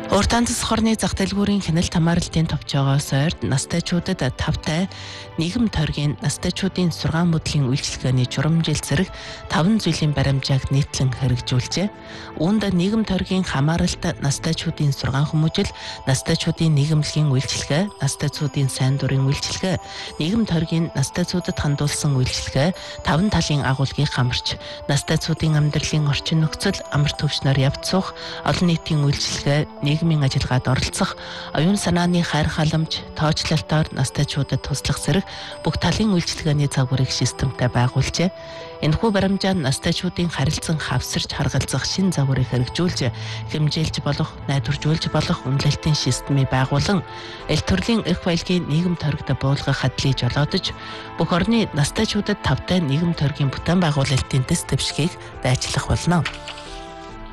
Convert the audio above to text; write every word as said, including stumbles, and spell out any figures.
Уртан засхорны зах дэлгүүрийн хяналт хамааралтын товчоогоос ойрд настайчуудад тавтай нийгэм тойргийн настайчуудын сургаан бодлын үйлчилгээний журамжил зэрэг таван зүйлийн баримжааг нийтлэн хэрэгжүүлжээ. Үүнд нийгэм тойргийн хамааралт, настайчуудын сургаан хүмүүжил, настайчуудын нийгэмлэгийн үйлчилгээ, настайцуудын сайн дурын үйлчилгээ, нийгэм тойргийн настайцуудад хандуулсан үйлчилгээ, таван талын агуулгыг хамарч, настайцуудын амьдралын орчин нөхцөл, амар төвшнөр явц суух, олон нийтийн үйлчилгээ, нийгмийн ажиллагаанд оролцох, оюун санааны хайр халамж, тоочлолтоор настайчуудад туслах зэрэг бүх талын үйлчилгээний загварыг системтэй байгуулжээ. Энэхүү баримжаа настайчуудын харилцан хавсарч харгалзах шин загварыг хэрэгжүүлж, хэмжээлж болох, найдваржуулж болох үнэлэлтийн системийг байгуулан, эл төрлийн эрх баялагын нийгэм тойрогт буулгах хадлыг жолоодож, бүх орны настайчуудад тавтай нийгэм тойргийн бүтээн байгуулалтын дэс дэвшгийг дайчлах болно.